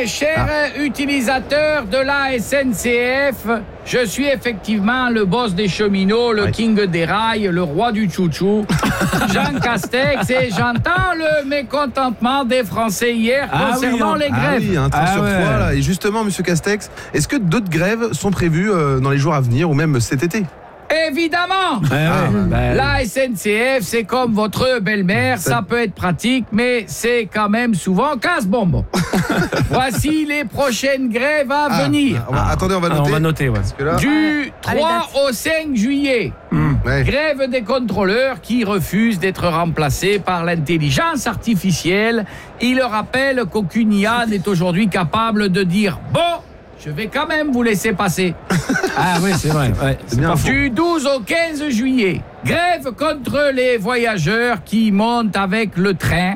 Écoutez, chers utilisateurs de la SNCF, je suis effectivement le boss des cheminots, le king des rails, le roi du chouchou, Jean Castex, et j'entends le mécontentement des Français hier concernant les grèves. Ah oui, un train sur trois, là. Et justement, monsieur Castex, est-ce que d'autres grèves sont prévues dans les jours à venir ou même cet été ? Évidemment. La SNCF, c'est comme votre belle-mère, ça peut être pratique, mais c'est quand même souvent casse-bonbon. Voici les prochaines grèves à venir. Attendez, on va noter. On va noter, ouais. Parce que là, Du 3 au 5 juillet, grève des contrôleurs qui refusent d'être remplacés par l'intelligence artificielle. Il rappelle qu'aucune IA n'est aujourd'hui capable de dire « Bon, je vais quand même vous laisser passer ». Ah oui, c'est vrai. Ouais, c'est bien. Du 12 au 15 juillet, grève contre les voyageurs qui montent avec le train,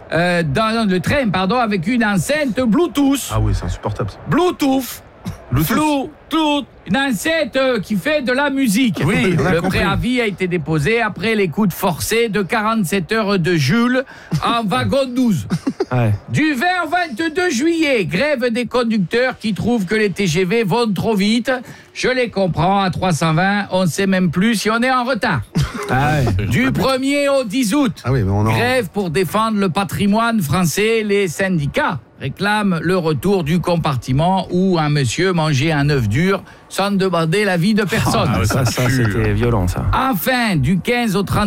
avec une enceinte Bluetooth. Ah oui, c'est insupportable. Ça. Bluetooth, une enceinte qui fait de la musique. Oui, on a le compris. préavis a été déposé après l'écoute forcée de 47 heures de Jules en wagon 12. Ouais. Du 20 au 22 juillet, grève des conducteurs qui trouvent que les TGV vont trop vite. Je les comprends, à 320, on ne sait même plus si on est en retard. Du 1er au 10 août, grève pour défendre le patrimoine français. Les syndicats réclament le retour du compartiment où un monsieur mangeait un œuf dur sans demander l'avis de personne. Ça, c'était violent, ça. Enfin, du 15 au 30